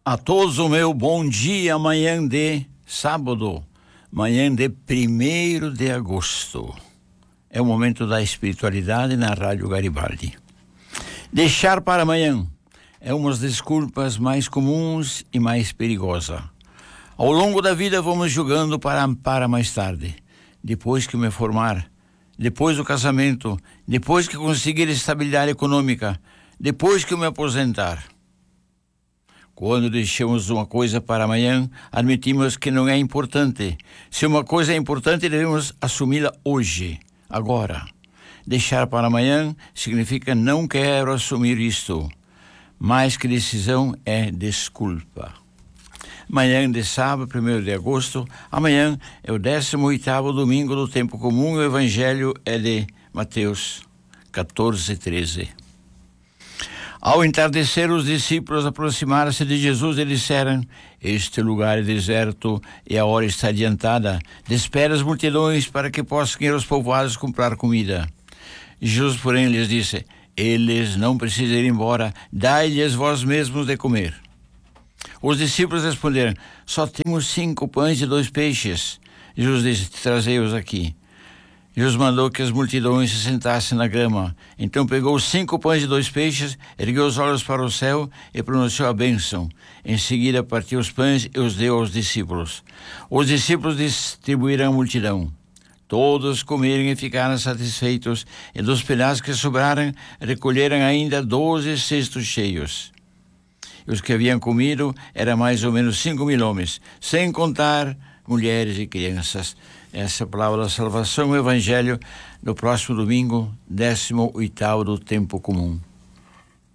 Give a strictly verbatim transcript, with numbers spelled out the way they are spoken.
A todos o meu bom dia, manhã de sábado, manhã de primeiro de agosto. É o momento da espiritualidade na Rádio Garibaldi. Deixar para amanhã é uma das desculpas mais comuns e mais perigosa. Ao longo da vida vamos jogando para, para mais tarde, depois que me formar, depois do casamento, depois que conseguir estabilidade econômica, depois que eu me aposentar. Quando deixamos uma coisa para amanhã, admitimos que não é importante. Se uma coisa é importante, devemos assumi-la hoje, agora. Deixar para amanhã significa não quero assumir isto. Mais que decisão é desculpa. Manhã de sábado, primeiro de agosto, amanhã é o décimo oitavo domingo do tempo comum. O evangelho é de Mateus quatorze, treze. Ao entardecer, os discípulos aproximaram-se de Jesus e disseram: este lugar é deserto e a hora está adiantada. Despede as multidões para que possam ir aos povoados comprar comida. Jesus, porém, lhes disse: eles não precisam ir embora, dai-lhes vós mesmos de comer. Os discípulos responderam: só temos cinco pães e dois peixes. Jesus disse: trazei-os aqui. Jesus mandou que as multidões se sentassem na grama. Então pegou os cinco pães e dois peixes, ergueu os olhos para o céu e pronunciou a bênção. Em seguida partiu os pães e os deu aos discípulos. Os discípulos distribuíram a multidão. Todos comeram e ficaram satisfeitos, e dos pedaços que sobraram, recolheram ainda doze cestos cheios. E os que haviam comido eram mais ou menos cinco mil homens, sem contar mulheres e crianças. Essa é a palavra da salvação, o evangelho do próximo domingo, décimo oitavo do tempo comum.